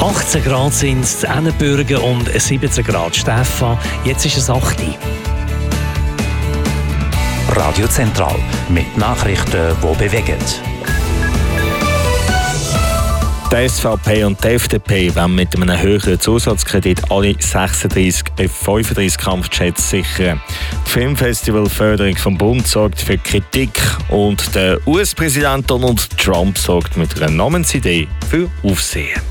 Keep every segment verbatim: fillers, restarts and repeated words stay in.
achtzehn Grad sind es in Ennenbürgen und siebzehn Grad Stefan. Jetzt ist es acht Uhr. Radio Zentral mit Nachrichten, die bewegen. Die S V P und die F D P wollen mit einem höheren Zusatzkredit alle sechsunddreissig F fünfunddreißig Kampfjets sichern. Die Filmfestivalförderung vom Bund sorgt für Kritik und der U S-Präsident Donald Trump sorgt mit einer Namensidee für Aufsehen.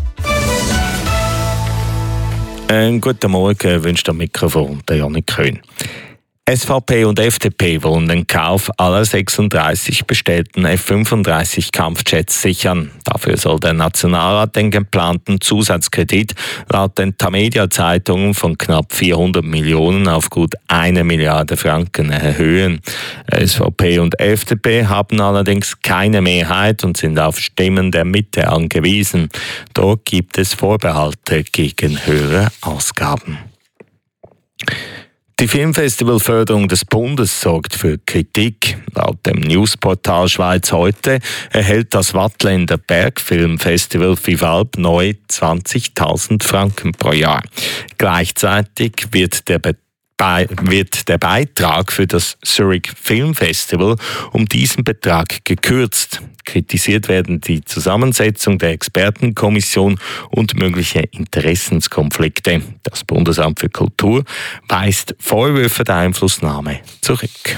Einen guten Morgen wünscht am Mikrofon der Janik Köhn. S V P und F D P wollen den Kauf aller sechsunddreißig bestellten F fünfunddreißig Kampfjets sichern. Dafür soll der Nationalrat den geplanten Zusatzkredit laut den Tamedia-Zeitungen von knapp vierhundert Millionen auf gut eine Milliarde Franken erhöhen. S V P und F D P haben allerdings keine Mehrheit und sind auf Stimmen der Mitte angewiesen. Dort gibt es Vorbehalte gegen höhere Ausgaben. Die Filmfestivalförderung des Bundes sorgt für Kritik. Laut dem Newsportal Schweiz heute erhält das Wattländer Bergfilmfestival Vivalb neu zwanzigtausend Franken pro Jahr. Gleichzeitig wird der Be wird der Beitrag für das Zurich Film Festival um diesen Betrag gekürzt. Kritisiert werden die Zusammensetzung der Expertenkommission und mögliche Interessenskonflikte. Das Bundesamt für Kultur weist Vorwürfe der Einflussnahme zurück.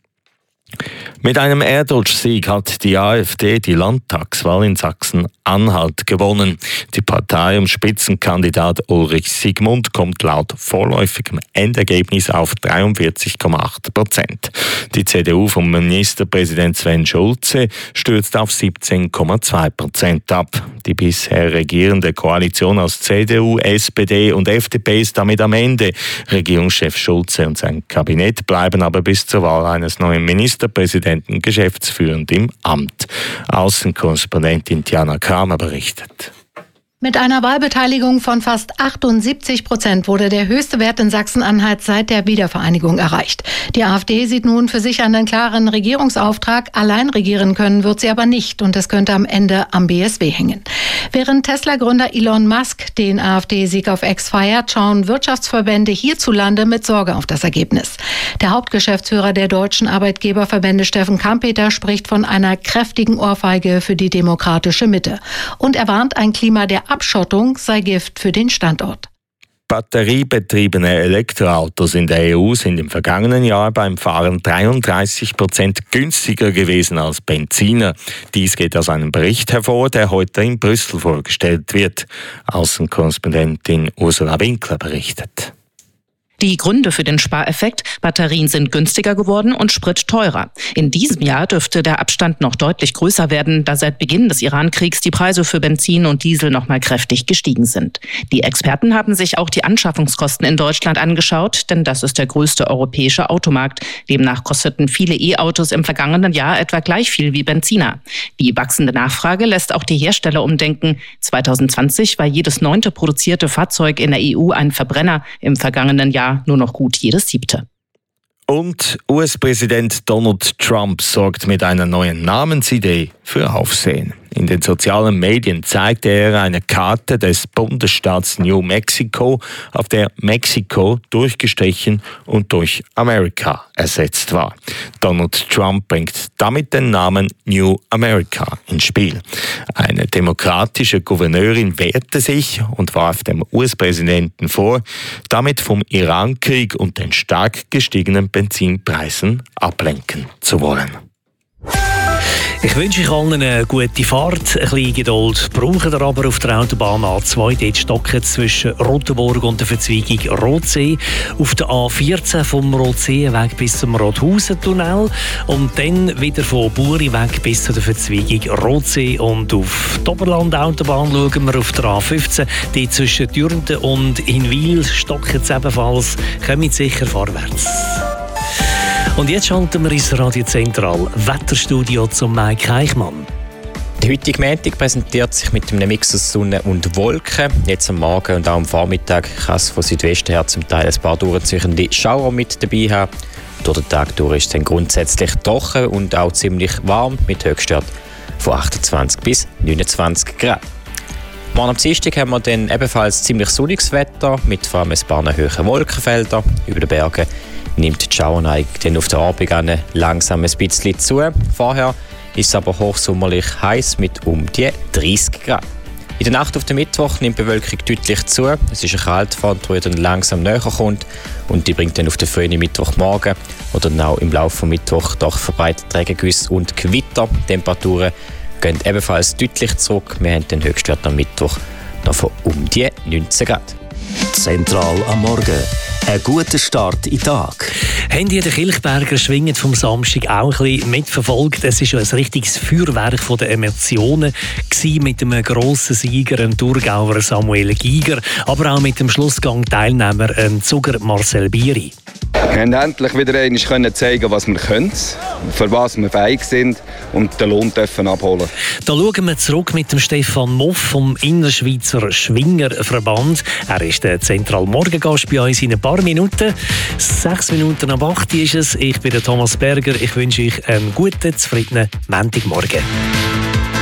Mit einem Erdrutschsieg hat die AfD die Landtagswahl in Sachsen-Anhalt gewonnen. Die Partei um Spitzenkandidat Ulrich Siegmund kommt laut vorläufigem Endergebnis auf dreiundvierzig Komma acht Prozent. Die C D U von Ministerpräsident Sven Schulze stürzt auf siebzehn Komma zwei Prozent ab. Die bisher regierende Koalition aus C D U, S P D und F D P ist damit am Ende. Regierungschef Schulze und sein Kabinett bleiben aber bis zur Wahl eines neuen Ministerpräsidenten geschäftsführend im Amt. Außenkorrespondentin Diana Kramer berichtet. Mit einer Wahlbeteiligung von fast achtundsiebzig Prozent wurde der höchste Wert in Sachsen-Anhalt seit der Wiedervereinigung erreicht. Die AfD sieht nun für sich einen klaren Regierungsauftrag. Allein regieren können wird sie aber nicht und es könnte am Ende am B S W hängen. Während Tesla-Gründer Elon Musk den AfD-Sieg auf X feiert, schauen Wirtschaftsverbände hierzulande mit Sorge auf das Ergebnis. Der Hauptgeschäftsführer der deutschen Arbeitgeberverbände Steffen Kampeter spricht von einer kräftigen Ohrfeige für die demokratische Mitte. Und er warnt, ein Klima der Abschottung sei Gift für den Standort. Batteriebetriebene Elektroautos in der E U sind im vergangenen Jahr beim Fahren dreiunddreißig Prozent günstiger gewesen als Benziner. Dies geht aus einem Bericht hervor, der heute in Brüssel vorgestellt wird. Außenkorrespondentin Ursula Winkler berichtet. Die Gründe für den Spareffekt: Batterien sind günstiger geworden und Sprit teurer. In diesem Jahr dürfte der Abstand noch deutlich größer werden, da seit Beginn des Iran-Kriegs die Preise für Benzin und Diesel noch mal kräftig gestiegen sind. Die Experten haben sich auch die Anschaffungskosten in Deutschland angeschaut, denn das ist der größte europäische Automarkt. Demnach kosteten viele E-Autos im vergangenen Jahr etwa gleich viel wie Benziner. Die wachsende Nachfrage lässt auch die Hersteller umdenken. zwanzig zwanzig war jedes neunte produzierte Fahrzeug in der E U ein Verbrenner, im vergangenen Jahr nur noch gut jedes siebte. Und U S-Präsident Donald Trump sorgt mit einer neuen Namensidee für Aufsehen. In den sozialen Medien zeigte er eine Karte des Bundesstaats New Mexico, auf der Mexiko durchgestrichen und durch America ersetzt war. Donald Trump bringt damit den Namen New America ins Spiel. Eine demokratische Gouverneurin wehrte sich und warf dem U S-Präsidenten vor, damit vom Iran-Krieg und den stark gestiegenen Benzinpreisen ablenken zu wollen. Ich wünsche euch allen eine gute Fahrt. Ein bisschen Geduld braucht ihr aber auf der Autobahn A zwei. Dort stocken zwischen Rotenburg und der Verzweigung Rotsee. Auf der A vierzehn vom Rotseeweg bis zum Rothausen-Tunnel. Und dann wieder von Buri weg bis zu der Verzweigung Rotsee. Und auf die Oberland-Autobahn schauen wir auf der A fünfzehn. Die zwischen Dürnten und Hinwil stocken es ebenfalls. Kommt sicher vorwärts. Und jetzt schalten wir ins Radio Zentral Wetterstudio zum Mike Eichmann. Der heutige Montag präsentiert sich mit einem Mix aus Sonne und Wolken. Jetzt am Morgen und auch am Vormittag kann es von Südwesten her zum Teil ein paar durchziehende Schauer mit dabei haben. Durch den Tag durch ist es dann grundsätzlich trocken und auch ziemlich warm mit Höchstwerten von achtundzwanzig bis neunundzwanzig Grad. Morgen am Dienstag haben wir dann ebenfalls ziemlich sonniges Wetter mit vor allem ein paar hohen Wolkenfeldern. Über den Bergen nimmt die Schauerneigung dann auf den Abend an langsam ein bisschen zu. Vorher ist es aber hochsommerlich heiß mit um die dreißig Grad. In der Nacht auf den Mittwoch nimmt die Bewölkung deutlich zu. Es ist eine Kaltfront, die dann langsam näher kommt und die bringt dann auf den frühen Mittwochmorgen oder dann auch im Laufe des Mittwochs doch verbreitet Regengüsse und Gewitter. Die Temperaturen gehen ebenfalls deutlich zurück. Wir haben den Höchstwert am Mittwoch noch von um die neunzehn Grad. Zentral am Morgen. Ein guter Start in den Tag. Haben die den Kilchberger Schwingen vom Samstag auch ein bisschen mitverfolgt? Es war ja ein richtiges Feuerwerk von den Emotionen mit einem grossen Sieger, dem Thurgauer Samuel Giger, aber auch mit dem Schlussgang-Teilnehmer dem Zuger Marcel Bieri. Wir haben endlich wieder einmal zeigen, was wir können, für was wir fähig sind und den Lohn dürfen abholen. Da schauen wir zurück mit dem Stefan Moff vom Innerschweizer Schwingerverband. Er ist der Zentral-Morgengast bei uns in ein paar Minuten. Sechs Minuten ab acht ist es. Ich bin der Thomas Berger. Ich wünsche euch einen guten, zufriedenen Montagmorgen.